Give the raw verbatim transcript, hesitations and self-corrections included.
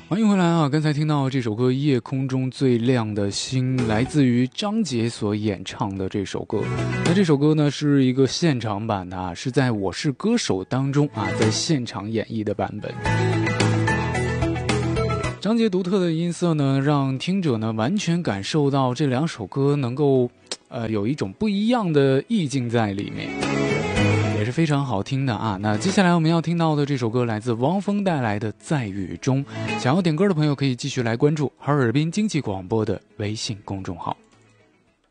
欢迎回来啊！刚才听到这首歌《夜空中最亮的星》，来自于张杰所演唱的这首歌。那这首歌呢是一个现场版的啊，是在《我是歌手》当中啊，在现场演绎的版本。张杰独特的音色呢，让听者呢完全感受到这两首歌能够，呃，有一种不一样的意境在里面。也是非常好听的啊！那接下来我们要听到的这首歌来自汪峰带来的《在雨中》，想要点歌的朋友可以继续来关注哈尔滨经济广播的微信公众号。